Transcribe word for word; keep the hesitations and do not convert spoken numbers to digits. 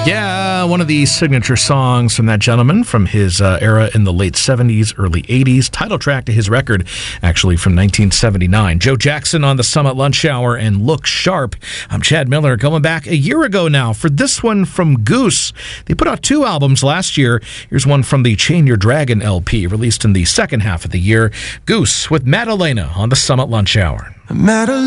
Yeah, one of the signature songs from that gentleman from his uh, era in the late seventies, early eighties. Title track to his record, actually from nineteen seventy-nine. Joe Jackson on the Summit Lunch Hour and Look Sharp. I'm Chad Miller, going back a year ago now for this one from Goose. They put out two albums last year. Here's one from the Chain Your Dragon L P, released in the second half of the year. Goose with Madalena on the Summit Lunch Hour. Madalena.